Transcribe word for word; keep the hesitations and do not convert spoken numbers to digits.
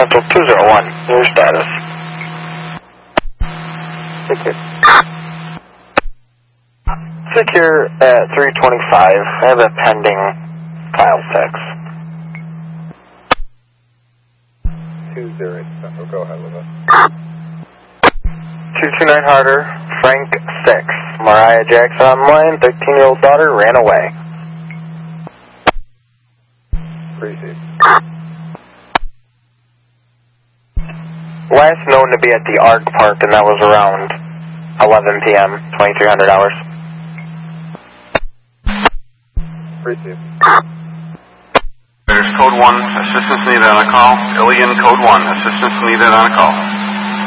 Central two zero one, your status. Secure. Secure at three twenty-five. I have a pending file six. two zero eight, oh, go ahead with it. two two nine Harder, Frank six. Mariah Jackson online, thirteen-year-old daughter ran away. Proceed. Last known to be at the Arc Park, and that was around eleven p m, twenty-three hundred hours. Proceed. There's code one, assistance needed on a call. Ilian code one, assistance needed on a call.